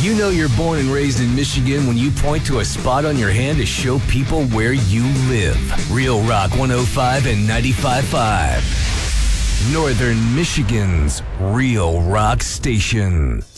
You know you're born and raised in Michigan when you point to a spot on your hand to show people where you live. Real Rock 105 and 95.5. Northern Michigan's Real Rock Station.